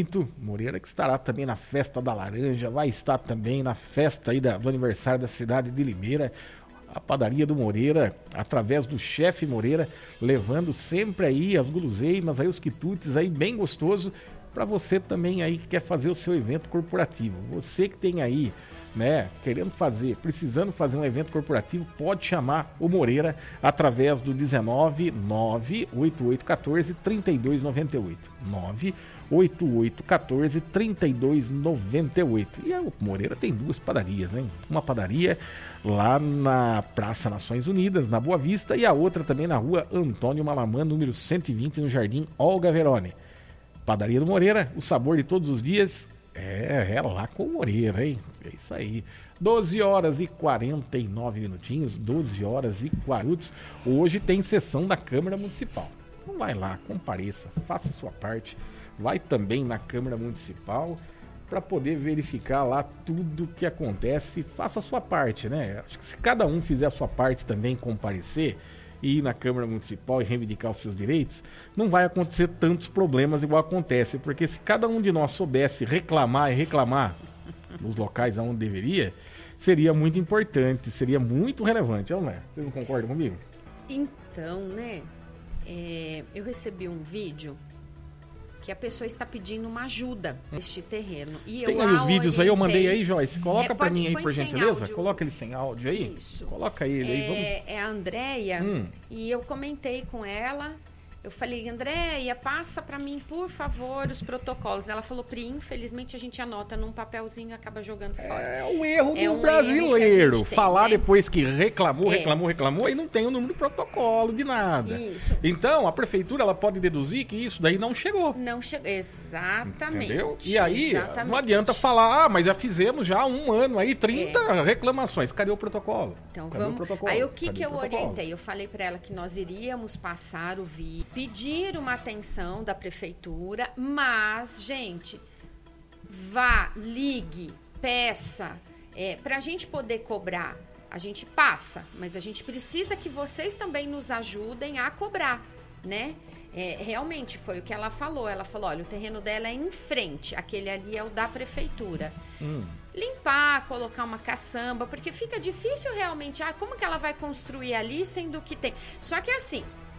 muito. Moreira que estará também na Festa da Laranja, vai estar também na festa aí do aniversário da cidade de Limeira. A padaria do Moreira, através do chefe Moreira, levando sempre aí as guloseimas, aí os quitutes aí bem gostoso, para você também aí que quer fazer o seu evento corporativo. Você que tem aí, né, precisando fazer um evento corporativo, pode chamar o Moreira através do 19 98814 3298. 98814 3298. E o Moreira tem duas padarias, hein? Uma padaria lá na Praça Nações Unidas, na Boa Vista, e a outra também na rua Antônio Malamã, número 120, no Jardim Olga Verone. Padaria do Moreira, o sabor de todos os dias é lá com o Moreira, hein? É isso aí. 12 horas e 49 minutinhos, 12 horas e 40 minutos. Hoje tem sessão da Câmara Municipal. Então vai lá, compareça, faça a sua parte. Vai também na Câmara Municipal para poder verificar lá tudo que acontece. Faça a sua parte, né? Acho que se cada um fizer a sua parte também, comparecer e ir na Câmara Municipal e reivindicar os seus direitos, não vai acontecer tantos problemas igual acontece, porque se cada um de nós soubesse reclamar nos locais onde deveria, seria muito importante, seria muito relevante, não é? Você não concorda comigo? Então, né, eu recebi um vídeo que a pessoa está pedindo uma ajuda neste terreno. E tem eu aí os vídeos aí, eu mandei aí, Joyce. Coloca para mim aí, por gentileza. Áudio. Coloca ele sem áudio aí. Isso. Coloca ele aí. Vamos... É a Andréia, e eu comentei com ela. Eu falei, Andréia, passa para mim, por favor, os protocolos. Ela falou, Pri, infelizmente a gente anota num papelzinho e acaba jogando fora. É um erro do brasileiro. Erro falar, né? Depois que reclamou e não tem o número de protocolo de nada. Isso. Então, a prefeitura ela pode deduzir que isso daí não chegou. Não chegou, exatamente. Entendeu? E aí, não adianta falar, mas já fizemos já um ano aí, 30 reclamações. Cadê o protocolo? Então vamos. Aí o que eu orientei? Eu falei para ela que nós iríamos passar o vídeo, pedir uma atenção da prefeitura, mas, gente, vá, ligue, peça, para a gente poder cobrar. A gente passa, mas a gente precisa que vocês também nos ajudem a cobrar, né? Realmente foi o que ela falou. Ela falou, olha, o terreno dela é em frente, aquele ali é o da prefeitura. Limpar, colocar uma caçamba, porque fica difícil realmente. Como que ela vai construir ali, sendo que tem... Só que assim...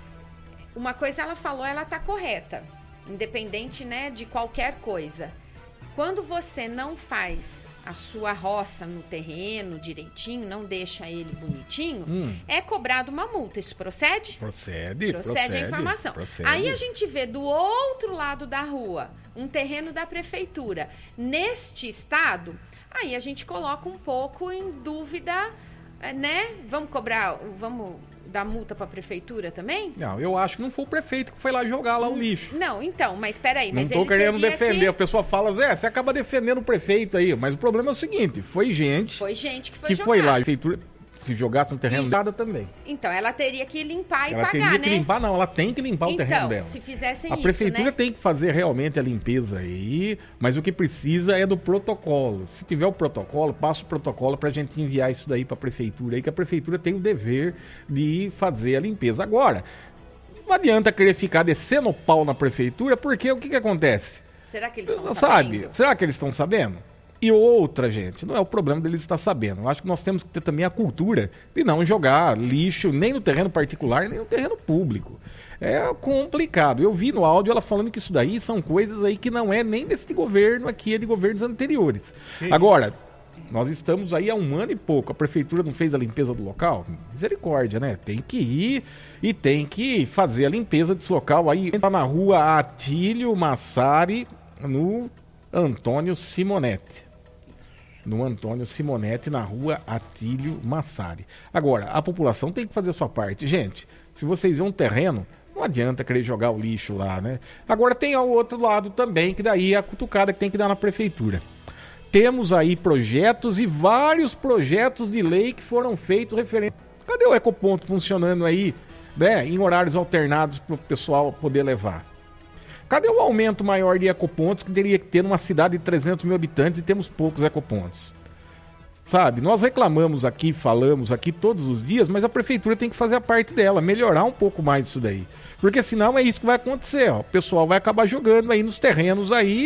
Uma coisa ela falou, ela tá correta, independente, né, de qualquer coisa. Quando você não faz a sua roça no terreno direitinho, não deixa ele bonitinho, é cobrado uma multa. Isso procede? Procede a informação. Aí a gente vê do outro lado da rua um terreno da prefeitura neste estado, aí a gente coloca um pouco em dúvida, né? Vamos dar multa para a prefeitura também? Não, eu acho que não foi o prefeito que foi lá jogar lá o lixo. Não, então, mas peraí. Não estou querendo defender. A pessoa fala, Zé, você acaba defendendo o prefeito aí. Mas o problema é o seguinte, foi gente que foi lá. A prefeitura, se jogasse no terreno dela também. Então, ela teria que limpar e pagar, né? Ela teria que limpar, não. Ela tem que limpar o terreno dela. Se fizessem isso, a prefeitura tem que fazer realmente a limpeza aí, mas o que precisa é do protocolo. Se tiver o protocolo, passa o protocolo pra gente enviar isso daí pra prefeitura aí, que a prefeitura tem o dever de fazer a limpeza. Agora, não adianta querer ficar descendo o pau na prefeitura, porque o que acontece? Será que eles estão sabendo? Será que eles estão sabendo? E outra, gente, não é o problema deles estar sabendo. Eu acho que nós temos que ter também a cultura de não jogar lixo nem no terreno particular, nem no terreno público. É complicado. Eu vi no áudio ela falando que isso daí são coisas aí que não é nem desse governo aqui, é de governos anteriores. Agora, nós estamos aí há 1 ano e pouco. A prefeitura não fez a limpeza do local? Misericórdia, né? Tem que ir e tem que fazer a limpeza desse local aí. Tá na rua Atílio Massari, no Antônio Simonetti. No Antônio Simonetti, na rua Atílio Massari. Agora, a população tem que fazer a sua parte. Gente, se vocês vêem um terreno, não adianta querer jogar o lixo lá, né? Agora tem ao outro lado também, que daí é a cutucada que tem que dar na prefeitura. Temos aí projetos e vários projetos de lei que foram feitos referente. Cadê o ecoponto funcionando aí, né, em horários alternados para o pessoal poder levar? Cadê o aumento maior de ecopontos que teria que ter numa cidade de 300 mil habitantes e temos poucos ecopontos? Sabe, nós reclamamos aqui, falamos aqui todos os dias, mas a prefeitura tem que fazer a parte dela, melhorar um pouco mais isso daí. Porque senão é isso que vai acontecer, ó. O pessoal vai acabar jogando aí nos terrenos aí